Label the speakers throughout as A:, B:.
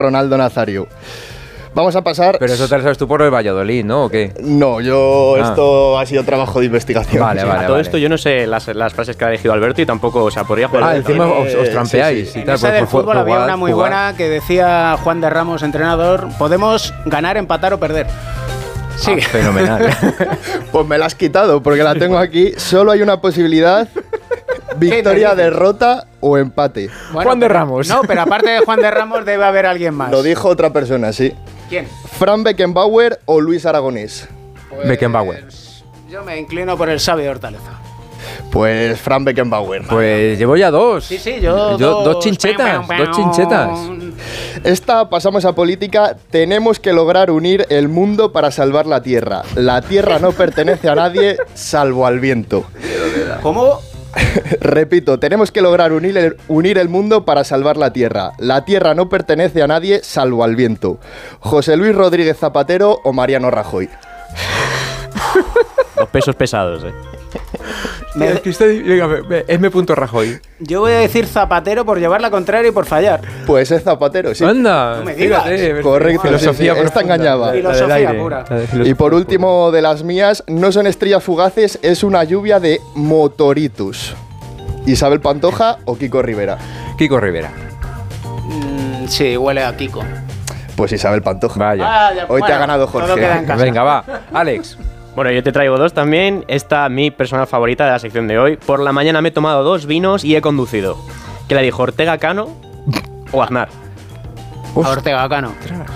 A: Ronaldo Nazario. Vamos a pasar...
B: Pero eso te lo sabes tú por el Valladolid, ¿no? ¿O qué?
A: No, esto ha sido trabajo de investigación.
B: Vale, vale.
C: Todo esto yo no sé las frases que ha elegido Alberto y tampoco, o sea, podría jugar.
B: Encima os trampeáis
D: Sí.
B: y
D: En
B: tal.
D: esa del fútbol había una muy buena que decía Juan de Ramos, entrenador: podemos ganar, empatar o perder. Sí.
B: Fenomenal.
A: Pues me la has quitado porque la tengo aquí. Solo hay una posibilidad: victoria, derrota o empate.
D: Bueno,
B: Juan de Ramos.
D: No, pero aparte de Juan de Ramos debe haber alguien más.
A: Lo dijo otra persona, sí.
D: ¿Quién?
A: Fran Beckenbauer o Luis Aragonés.
D: Pues,
B: Beckenbauer.
D: Yo me inclino por el sabio de Hortaleza.
A: Pues Fran Beckenbauer.
B: Pues llevo ya dos.
D: Sí, yo
B: dos chinchetas. Dos chinchetas.
A: Esta, pasamos a política. Tenemos que lograr unir el mundo para salvar la tierra. La tierra no pertenece a nadie salvo al viento.
D: ¿Cómo?
A: Repito, tenemos que lograr unir el mundo para salvar la tierra. La tierra no pertenece a nadie salvo al viento. José Luis Rodríguez Zapatero o Mariano Rajoy.
C: Los pesos pesados,
B: M. Rajoy.
D: Yo voy a decir Zapatero por llevar la contraria y por fallar.
A: Pues es Zapatero, sí.
B: Anda,
D: No me digas.
B: fíjate.
A: Correcto,
B: Filosofía
A: sí, esta
B: profunda.
A: engañaba.
D: Filosofía pura.
A: Y por último de las mías, no son estrellas fugaces, es una lluvia de motoritus. Isabel Pantoja o Kiko Rivera.
B: Kiko Rivera.
D: Sí, huele a Kiko.
A: Pues Isabel Pantoja.
B: Vaya.
A: Hoy te ha ganado Jorge.
D: Todo queda en casa.
B: Venga, va. Alex.
C: Bueno, yo te traigo dos también. Esta mi personal favorita de la sección de hoy. Por la mañana me he tomado 2 vinos y he conducido. ¿Qué le dijo, Ortega Cano o Aznar?
D: A Ortega Cano.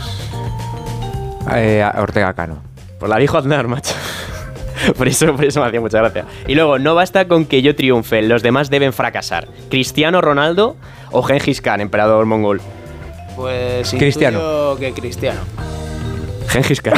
B: Ortega Cano.
C: Pues la dijo Aznar, macho. Por eso me hacía mucha gracia. Y luego, no basta con que yo triunfe, los demás deben fracasar. ¿Cristiano Ronaldo o Gengis Khan, emperador mongol?
D: Pues
B: Cristiano.
D: intuyo que Cristiano.
C: Gengis Khan.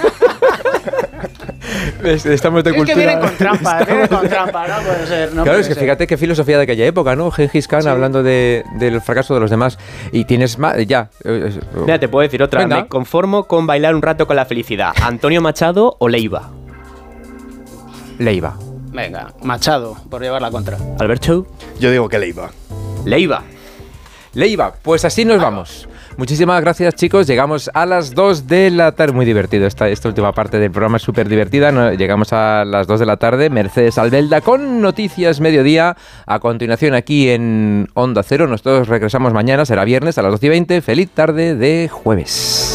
B: Estamos de
D: Es
B: cultura.
D: que viene con trampa, no puede ser. No
B: Claro,
D: puede
B: es que
D: ser.
B: fíjate qué filosofía de aquella época, ¿no? Gengis Khan hablando del fracaso de los demás. Y tienes más. Ya.
C: Mira, te puedo decir otra.
B: Venga.
C: Me conformo con bailar un rato con la felicidad. ¿Antonio Machado o Leiva?
B: Leiva.
D: Venga, Machado, por llevar la contra.
C: ¿Alberto?
A: Yo digo que Leiva.
C: Leiva.
B: Leiva, pues así nos vamos. Muchísimas gracias, chicos. Llegamos a las 2 de la tarde. Muy divertido. Esta última parte del programa es súper divertida. Llegamos a las 2 de la tarde. Mercedes Albelda con Noticias Mediodía. A continuación aquí en Onda Cero. Nosotros regresamos mañana. Será viernes a las 12:20. Feliz tarde de jueves.